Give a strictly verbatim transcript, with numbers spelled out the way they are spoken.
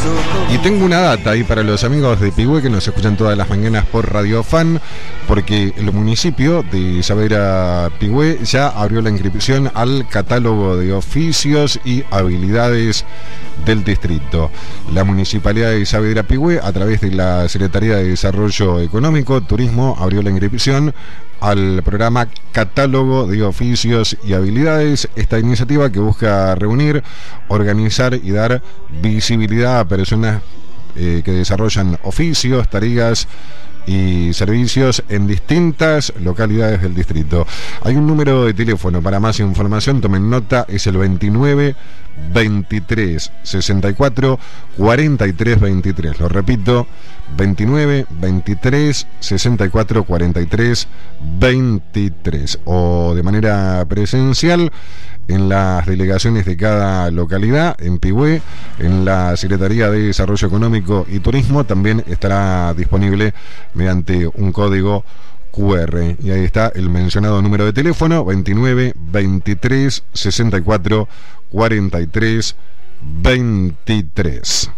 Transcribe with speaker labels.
Speaker 1: Y tengo una data ahí para los amigos de Pigüé que nos escuchan todas las mañanas por Radio Fan, porque el municipio de Saavedra Pigüé ya abrió la inscripción al catálogo de oficios y habilidades del distrito. La Municipalidad de Saavedra Pigüé, a través de la Secretaría de Desarrollo Económico, Turismo, abrió la inscripción al programa Catálogo de Oficios y Habilidades. Esta iniciativa que busca reunir, organizar y dar visibilidad a personas eh, que desarrollan oficios, tareas y servicios en distintas localidades del distrito. Hay un número de teléfono para más información, tomen nota, es el veintinueve veintitrés sesenta y cuatro cuarenta y tres veintitrés. Lo repito, veintinueve veintitrés sesenta y cuatro cuarenta y tres veintitrés, o de manera presencial en las delegaciones de cada localidad. En Pigüé, en la Secretaría de Desarrollo Económico y Turismo, también estará disponible mediante un código Q R. Y ahí está el mencionado número de teléfono, veintinueve veintitrés sesenta y cuatro cuarenta y tres veintitrés.